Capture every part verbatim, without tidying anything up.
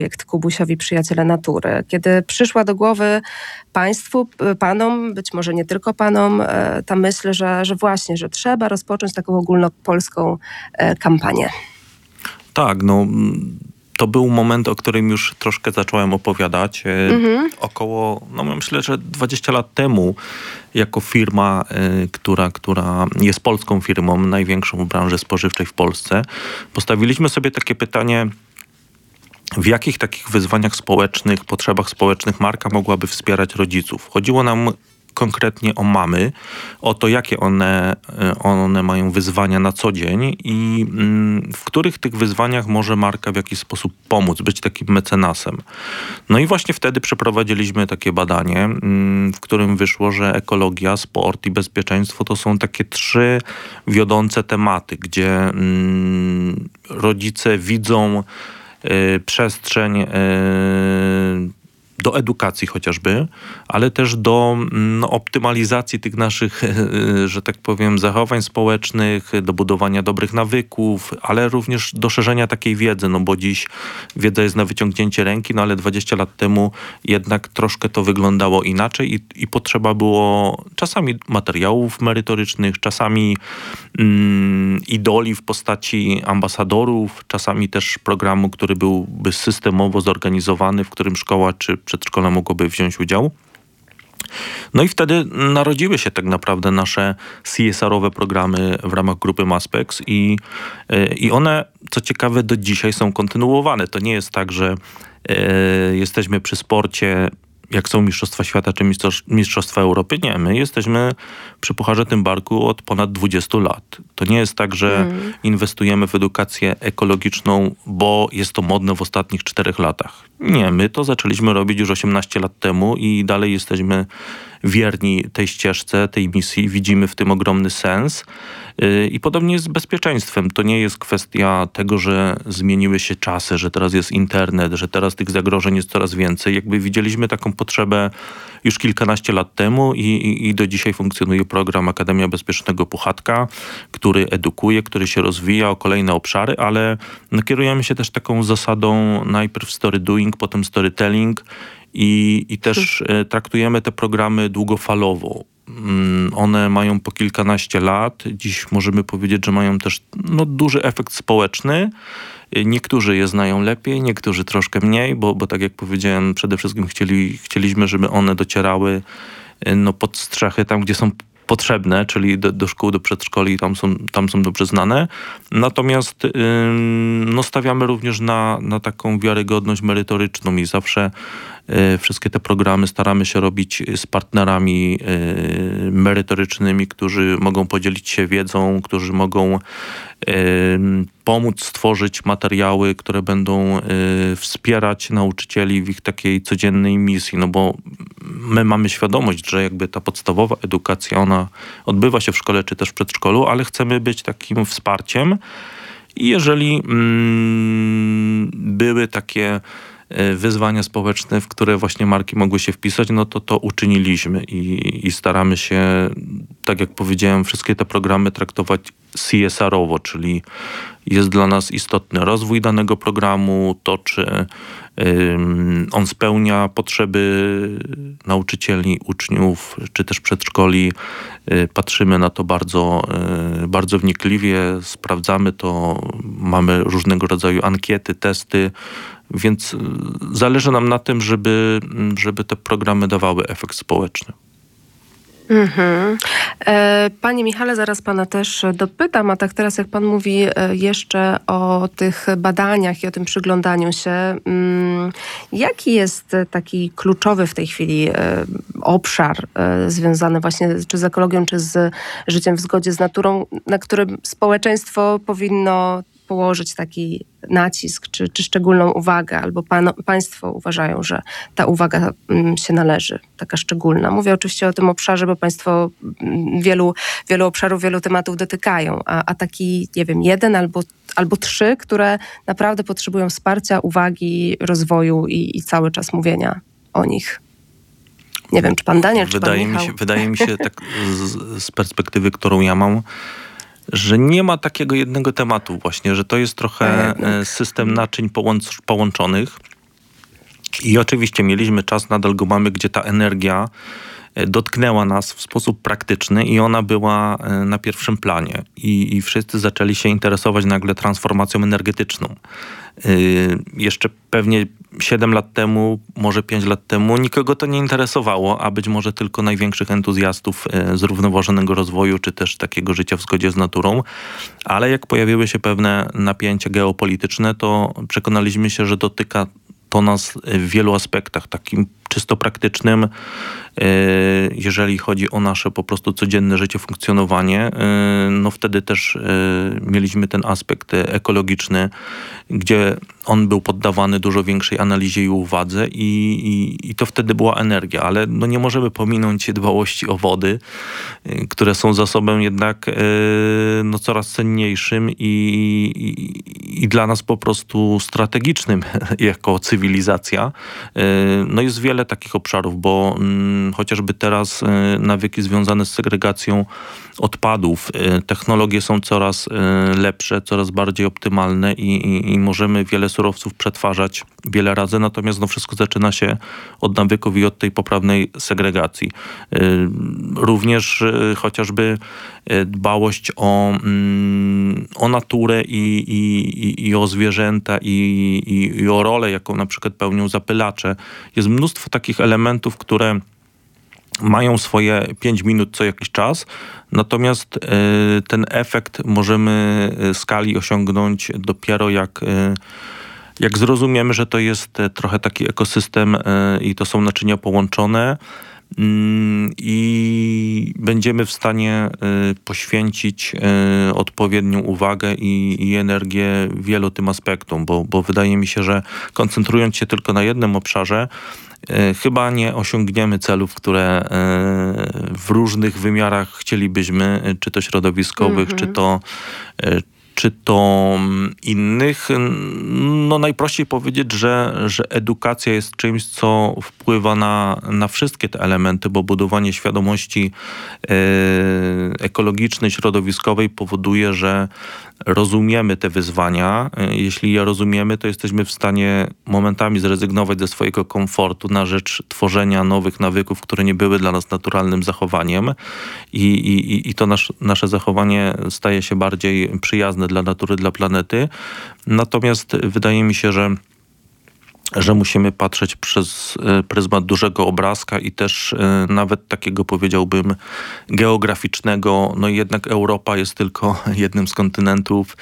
projekt Kubusiowi Przyjaciele Natury. Kiedy przyszła do głowy państwu, panom, być może nie tylko panom, ta myśl, że, że właśnie, że trzeba rozpocząć taką ogólnopolską kampanię? Tak, no to był moment, o którym już troszkę zacząłem opowiadać. Mhm. Około, no myślę, że dwadzieścia lat temu jako firma, która, która jest polską firmą, największą w branży spożywczej w Polsce, postawiliśmy sobie takie pytanie, w jakich takich wyzwaniach społecznych, potrzebach społecznych marka mogłaby wspierać rodziców. Chodziło nam konkretnie o mamy, o to, jakie one, one mają wyzwania na co dzień i w których tych wyzwaniach może marka w jakiś sposób pomóc, być takim mecenasem. No i właśnie wtedy przeprowadziliśmy takie badanie, w którym wyszło, że ekologia, sport i bezpieczeństwo to są takie trzy wiodące tematy, gdzie rodzice widzą przestrzeń do edukacji chociażby, ale też do no, optymalizacji tych naszych, że tak powiem, zachowań społecznych, do budowania dobrych nawyków, ale również do szerzenia takiej wiedzy, no bo dziś wiedza jest na wyciągnięcie ręki, no ale dwadzieścia lat temu jednak troszkę to wyglądało inaczej i, i potrzeba było czasami materiałów merytorycznych, czasami mm, idoli w postaci ambasadorów, czasami też programu, który byłby systemowo zorganizowany, w którym szkoła czy przedszkola mogłoby wziąć udział. No i wtedy narodziły się tak naprawdę nasze C S R-owe programy w ramach grupy Maspex i, i one, co ciekawe, do dzisiaj są kontynuowane. To nie jest tak, że e, jesteśmy przy sporcie, jak są Mistrzostwa Świata czy Mistrzostwa Europy. Nie, my jesteśmy przy Pucharze Tym Barku od ponad dwudziestu lat. To nie jest tak, że mm. inwestujemy w edukację ekologiczną, bo jest to modne w ostatnich czterech latach. Nie, my to zaczęliśmy robić już osiemnaście lat temu i dalej jesteśmy wierni tej ścieżce, tej misji. Widzimy w tym ogromny sens. I podobnie jest z bezpieczeństwem. To nie jest kwestia tego, że zmieniły się czasy, że teraz jest internet, że teraz tych zagrożeń jest coraz więcej. Jakby widzieliśmy taką potrzebę już kilkanaście lat temu i, i, i do dzisiaj funkcjonuje program Akademia Bezpiecznego Puchatka, który edukuje, który się rozwija o kolejne obszary, ale no, kierujemy się też taką zasadą najpierw story doing, potem storytelling i, i też hmm. traktujemy te programy długofalowo. One mają po kilkanaście lat. Dziś możemy powiedzieć, że mają też no, duży efekt społeczny. Niektórzy je znają lepiej, niektórzy troszkę mniej, bo, bo tak jak powiedziałem, przede wszystkim chcieli, chcieliśmy, żeby one docierały no, pod strzechy, tam gdzie są potrzebne, czyli do, do szkół, do przedszkoli, tam są, tam są dobrze znane. Natomiast yy, no, stawiamy również na, na taką wiarygodność merytoryczną i zawsze yy, wszystkie te programy staramy się robić z partnerami yy, merytorycznymi, którzy mogą podzielić się wiedzą, którzy mogą yy, pomóc stworzyć materiały, które będą y, wspierać nauczycieli w ich takiej codziennej misji, no bo my mamy świadomość, że jakby ta podstawowa edukacja, ona odbywa się w szkole czy też w przedszkolu, ale chcemy być takim wsparciem i jeżeli mm, były takie wyzwania społeczne, w które właśnie marki mogły się wpisać, no to to uczyniliśmy i, i staramy się, tak jak powiedziałem, wszystkie te programy traktować C S R-owo, czyli jest dla nas istotny rozwój danego programu, to czy ym, on spełnia potrzeby nauczycieli, uczniów, czy też przedszkoli. Yy, patrzymy na to bardzo, yy, bardzo wnikliwie, sprawdzamy to, mamy różnego rodzaju ankiety, testy, więc zależy nam na tym, żeby, żeby te programy dawały efekt społeczny. Mhm. Panie Michale, zaraz pana też dopytam, a tak teraz jak pan mówi jeszcze o tych badaniach i o tym przyglądaniu się, jaki jest taki kluczowy w tej chwili obszar związany właśnie czy z ekologią, czy z życiem w zgodzie z naturą, na którym społeczeństwo powinno położyć taki nacisk, czy, czy szczególną uwagę, albo pan, państwo uważają, że ta uwaga mm, się należy, taka szczególna. Mówię oczywiście o tym obszarze, bo państwo wielu, wielu obszarów, wielu tematów dotykają, a, a taki, nie wiem, jeden albo, albo trzy, które naprawdę potrzebują wsparcia, uwagi, rozwoju i, i cały czas mówienia o nich. Nie wiem, czy pan Daniel, czy wydaje pan Michał. Mi się, wydaje mi się, tak z, z perspektywy, którą ja mam, że nie ma takiego jednego tematu właśnie, że to jest trochę system naczyń połącz, połączonych I oczywiście mieliśmy czas, nadal go mamy, gdzie ta energia dotknęła nas w sposób praktyczny i ona była na pierwszym planie. I, i wszyscy zaczęli się interesować nagle transformacją energetyczną. Yy, jeszcze pewnie siedem lat temu, może pięć lat temu nikogo to nie interesowało, a być może tylko największych entuzjastów yy, zrównoważonego rozwoju, czy też takiego życia w zgodzie z naturą. Ale jak pojawiły się pewne napięcia geopolityczne, to przekonaliśmy się, że dotyka to nas w wielu aspektach, takim czysto praktycznym, jeżeli chodzi o nasze po prostu codzienne życie, funkcjonowanie, no wtedy też mieliśmy ten aspekt ekologiczny, gdzie on był poddawany dużo większej analizie i uwadze i, i, i to wtedy była energia, ale no nie możemy pominąć dbałości o wody, które są zasobem jednak no coraz cenniejszym i, i, i dla nas po prostu strategicznym jako cywilizacja. No jest wiele takich obszarów, bo mm, chociażby teraz y, nawyki związane z segregacją odpadów, y, technologie są coraz y, lepsze, coraz bardziej optymalne i, i, i możemy wiele surowców przetwarzać wiele razy, natomiast no, wszystko zaczyna się od nawyków i od tej poprawnej segregacji. Y, również y, chociażby y, dbałość o, mm, o naturę i, i, i o zwierzęta i, i, i o rolę, jaką na przykład pełnią zapylacze. Jest mnóstwo takich elementów, które mają swoje pięć minut co jakiś czas, natomiast y, ten efekt możemy skali osiągnąć dopiero jak, y, jak zrozumiemy, że to jest trochę taki ekosystem y, i to są naczynia połączone y, i będziemy w stanie y, poświęcić y, odpowiednią uwagę i, i energię wielu tym aspektom, bo, bo wydaje mi się, że koncentrując się tylko na jednym obszarze, chyba nie osiągniemy celów, które w różnych wymiarach chcielibyśmy, czy to środowiskowych, mm-hmm. czy to czy to innych. No najprościej powiedzieć, że, że edukacja jest czymś, co wpływa na, na wszystkie te elementy, bo budowanie świadomości e, ekologicznej, środowiskowej powoduje, że rozumiemy te wyzwania. Jeśli je rozumiemy, to jesteśmy w stanie momentami zrezygnować ze swojego komfortu na rzecz tworzenia nowych nawyków, które nie były dla nas naturalnym zachowaniem i, i, i to nasz, nasze zachowanie staje się bardziej przyjazne dla natury, dla planety. Natomiast wydaje mi się, że że musimy patrzeć przez pryzmat dużego obrazka i też nawet takiego, powiedziałbym, geograficznego. No i jednak Europa jest tylko jednym z kontynentów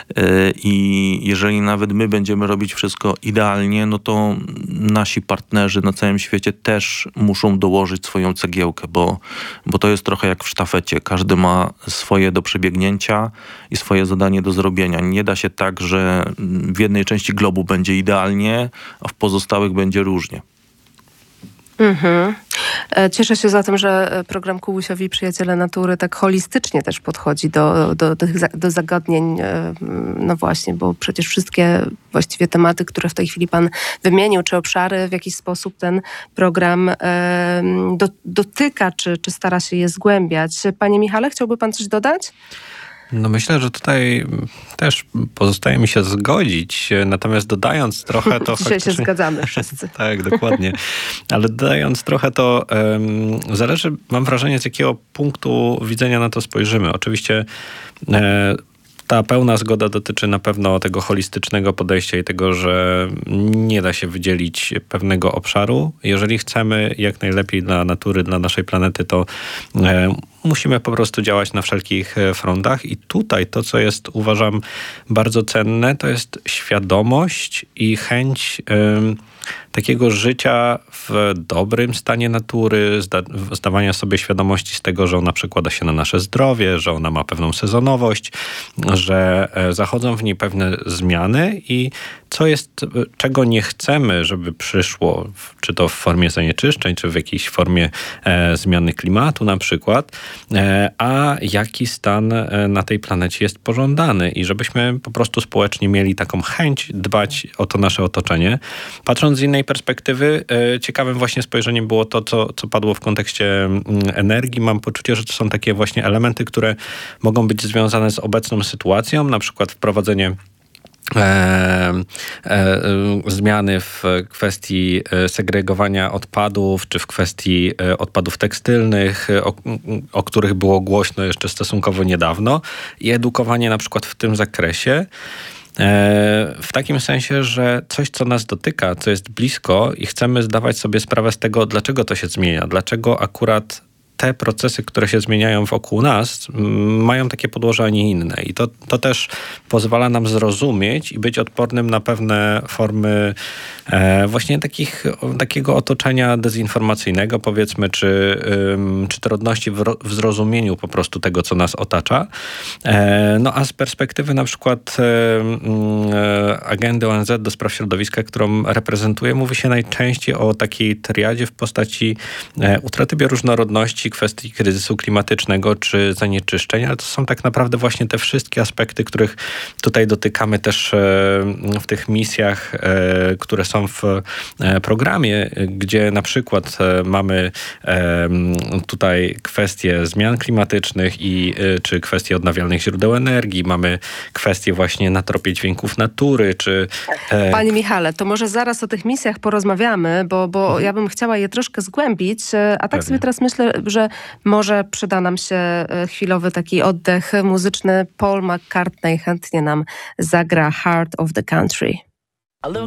i jeżeli nawet my będziemy robić wszystko idealnie, no to nasi partnerzy na całym świecie też muszą dołożyć swoją cegiełkę, bo, bo to jest trochę jak w sztafecie. Każdy ma swoje do przebiegnięcia i swoje zadanie do zrobienia. Nie da się tak, że w jednej części globu będzie idealnie, a w pozostałych będzie różnie. Mhm. Cieszę się zatem, że program Kubusiowi i Przyjaciele Natury tak holistycznie też podchodzi do, do, do, do zagadnień. No właśnie, bo przecież wszystkie właściwie tematy, które w tej chwili pan wymienił, czy obszary, w jakiś sposób ten program do, dotyka, czy, czy stara się je zgłębiać. Panie Michale, chciałby pan coś dodać? No myślę, że tutaj też pozostaje mi się zgodzić, natomiast dodając trochę to... Dzisiaj faktycznie... się zgadzamy wszyscy. Tak, dokładnie. Ale dodając trochę to um, zależy, mam wrażenie, z jakiego punktu widzenia na to spojrzymy. Oczywiście e, ta pełna zgoda dotyczy na pewno tego holistycznego podejścia i tego, że nie da się wydzielić pewnego obszaru. Jeżeli chcemy jak najlepiej dla natury, dla naszej planety, to e, musimy po prostu działać na wszelkich frontach. I tutaj to, co jest, uważam, bardzo cenne, to jest świadomość i chęć e, takiego życia w dobrym stanie natury, zda, zdawania sobie świadomości z tego, że ona przekłada się na nasze zdrowie, że ona ma pewną sezonowość, że zachodzą w niej pewne zmiany i co jest, czego nie chcemy, żeby przyszło, czy to w formie zanieczyszczeń, czy w jakiejś formie e, zmiany klimatu na przykład, e, a jaki stan na tej planecie jest pożądany i żebyśmy po prostu społecznie mieli taką chęć dbać o to nasze otoczenie. Patrząc z innej perspektywy, e, ciekawym właśnie spojrzeniem było to, co, co padło w kontekście m, energii. Mam poczucie, że to są takie właśnie elementy, które mogą być związane z obecną sytuacją, na przykład wprowadzenie E, e, zmiany w kwestii segregowania odpadów, czy w kwestii odpadów tekstylnych, o, o których było głośno jeszcze stosunkowo niedawno, i edukowanie na przykład w tym zakresie. E, w takim sensie, że coś, co nas dotyka, co jest blisko i chcemy zdawać sobie sprawę z tego, dlaczego to się zmienia, dlaczego akurat te procesy, które się zmieniają wokół nas, mają takie podłoże, a nie inne. I to, to też pozwala nam zrozumieć i być odpornym na pewne formy e, właśnie takich, takiego otoczenia dezinformacyjnego, powiedzmy, czy, ym, czy trudności w, ro, w zrozumieniu po prostu tego, co nas otacza. E, no a z perspektywy na przykład e, agendy O N Z do spraw środowiska, którą reprezentuję, mówi się najczęściej o takiej triadzie w postaci e, utraty bioróżnorodności, kwestii kryzysu klimatycznego czy zanieczyszczeń, ale to są tak naprawdę właśnie te wszystkie aspekty, których tutaj dotykamy też w tych misjach, które są w programie, gdzie na przykład mamy tutaj kwestie zmian klimatycznych i czy kwestie odnawialnych źródeł energii, mamy kwestie właśnie na tropie dźwięków natury, czy... Panie Michale, to może zaraz o tych misjach porozmawiamy, bo, bo mhm. ja bym chciała je troszkę zgłębić, a tak Pewnie. sobie teraz myślę, że może przyda nam się chwilowy taki oddech muzyczny. Paul McCartney chętnie nam zagra Heart of the Country.